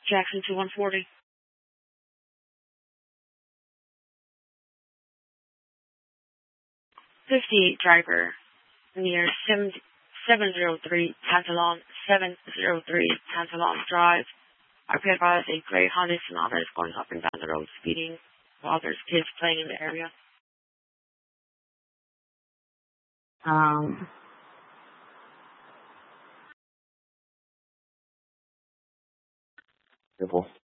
Jackson to 140. 58 driver near 703 Pantalon 703 Pantalon Drive. I be advised a grey Honda Sonata is going up and down the road speeding while there's kids playing in the area. Careful.